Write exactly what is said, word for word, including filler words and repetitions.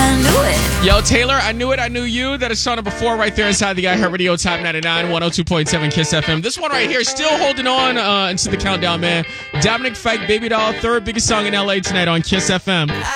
I knew it. Yo, Taylor, I knew it. I knew you. That is song number four right there inside the iHeartRadio Top ninety-nine, one oh two point seven Kiss F M. This one right here, still holding on uh, into the countdown, man. Dominic Fike, Baby Doll, third biggest song in L A tonight on Kiss F M.